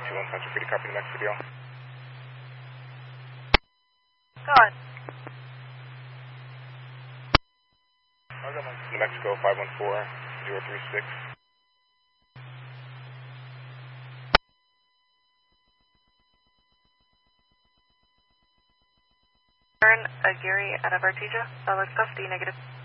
21 Central City, copy New Mexico. Go on. New Mexico 514036. Turn Gary out of Artesia, solid 50, negative.